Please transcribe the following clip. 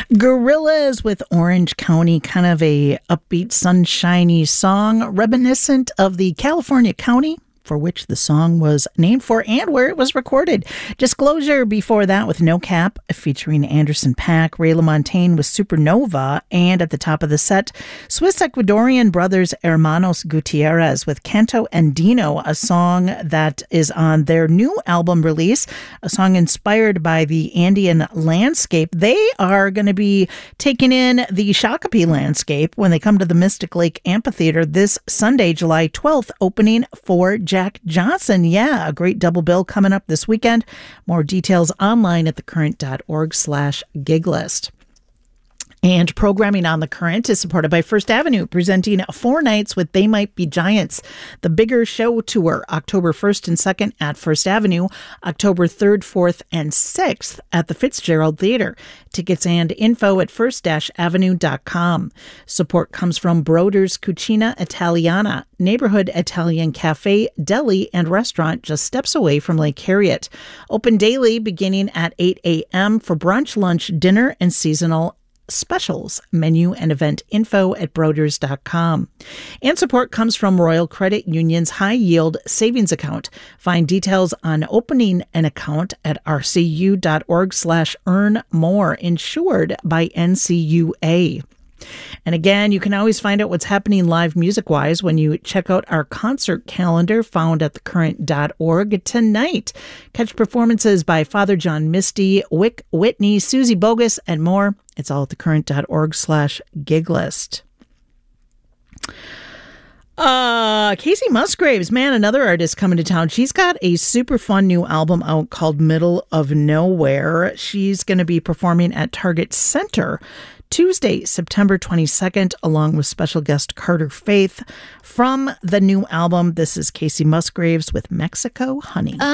Gorillaz with Orange County, kind of a upbeat, sunshiny song reminiscent of the California county for which the song was named for and where it was recorded. Disclosure before that with No Cap featuring Anderson .Paak, Ray LaMontagne with Supernova, and at the top of the set, Swiss-Ecuadorian brothers Hermanos Gutierrez with Canto Andino, a song that is on their new album release, a song inspired by the Andean landscape. They are going to be taking in the Shakopee landscape when they come to the Mystic Lake Amphitheater this Sunday, July 12th, opening for Jack Johnson. Yeah, a great double bill coming up this weekend. More details online at thecurrent.org/gig list. And programming on The Current is supported by First Avenue, presenting 4 nights with They Might Be Giants. The Bigger Show Tour, October 1st and 2nd at First Avenue, October 3rd, 4th, and 6th at the Fitzgerald Theater. Tickets and info at first-avenue.com. Support comes from Broder's Cucina Italiana, neighborhood Italian cafe, deli, and restaurant just steps away from Lake Harriet. Open daily beginning at 8 a.m. for brunch, lunch, dinner, and seasonal specials. Menu and event info at broders.com. And support comes from Royal Credit Union's High Yield Savings Account. Find details on opening an account at rcu.org/earnmore, insured by NCUA. And again, you can always find out what's happening live music-wise when you check out our concert calendar found at thecurrent.org. Tonight, catch performances by Father John Misty, Wick Whitney, Susie Bogus, and more. It's all at thecurrent.org/gig list. Casey Musgraves, man, another artist coming to town. She's got a super fun new album out called Middle of Nowhere. She's going to be performing at Target Center Tuesday, September 22nd, along with special guest Carter Faith. From the new album, this is Casey Musgraves with Mexico Honey.